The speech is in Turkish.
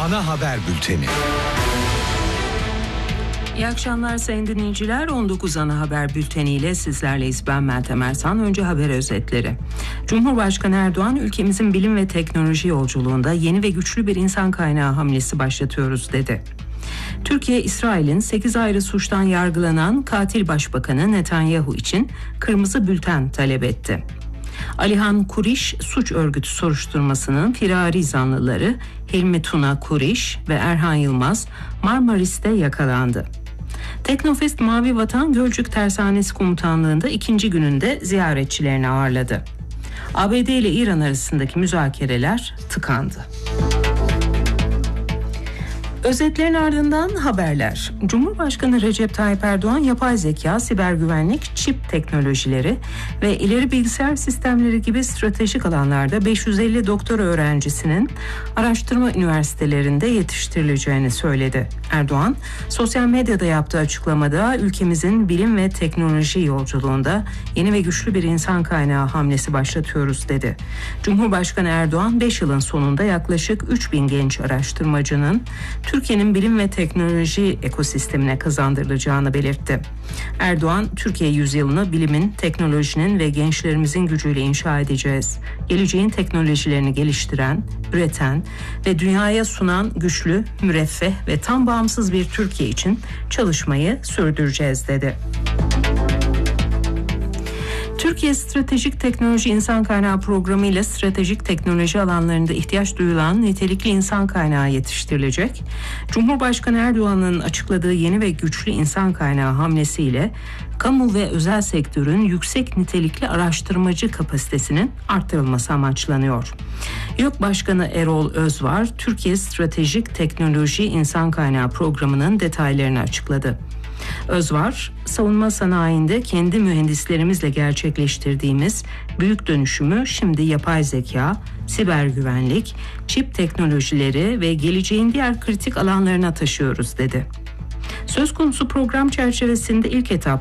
ana haber bülteni. İyi akşamlar sayın dinleyiciler. 19 ana haber bülteniyle sizlerleyiz. Ben Meltem Ersan. Önce haber özetleri. Cumhurbaşkanı Erdoğan, ülkemizin bilim ve teknoloji yolculuğunda yeni ve güçlü bir insan kaynağı hamlesi başlatıyoruz dedi. Türkiye, İsrail'in 8 ayrı suçtan yargılanan katil başbakanı Netanyahu için kırmızı bülten talep etti. Alihan Kuriş suç örgütü soruşturmasının firari zanlıları Hilmi Tuna Kuriş ve Erhan Yılmaz Marmaris'te yakalandı. Teknofest Mavi Vatan Gölcük Tersanesi Komutanlığı'nda ikinci gününde ziyaretçilerini ağırladı. ABD ile İran arasındaki müzakereler tıkandı. Özetlerin ardından haberler. Cumhurbaşkanı Recep Tayyip Erdoğan, yapay zeka, siber güvenlik, çip teknolojileri ve ileri bilgisayar sistemleri gibi stratejik alanlarda 550 doktora öğrencisinin araştırma üniversitelerinde yetiştirileceğini söyledi. Erdoğan, sosyal medyada yaptığı açıklamada ülkemizin bilim ve teknoloji yolculuğunda yeni ve güçlü bir insan kaynağı hamlesi başlatıyoruz dedi. Cumhurbaşkanı Erdoğan, 5 yılın sonunda yaklaşık 3000 genç araştırmacının Türkiye'nin bilim ve teknoloji ekosistemine kazandırılacağını belirtti. Erdoğan, Türkiye yüzyılını bilimin, teknolojinin ve gençlerimizin gücüyle inşa edeceğiz. Geleceğin teknolojilerini geliştiren, üreten ve dünyaya sunan güçlü, müreffeh ve tam bağımsız bir Türkiye için çalışmayı sürdüreceğiz dedi. Türkiye Stratejik Teknoloji İnsan Kaynağı Programı ile stratejik teknoloji alanlarında ihtiyaç duyulan nitelikli insan kaynağı yetiştirilecek. Cumhurbaşkanı Erdoğan'ın açıkladığı yeni ve güçlü insan kaynağı hamlesiyle kamu ve özel sektörün yüksek nitelikli araştırmacı kapasitesinin arttırılması amaçlanıyor. YÖK Başkanı Erol Özvar, Türkiye Stratejik Teknoloji İnsan Kaynağı Programı'nın detaylarını açıkladı. Özvar, savunma sanayinde kendi mühendislerimizle gerçekleştirdiğimiz büyük dönüşümü şimdi yapay zeka, siber güvenlik, çip teknolojileri ve geleceğin diğer kritik alanlarına taşıyoruz dedi. Söz konusu program çerçevesinde ilk etap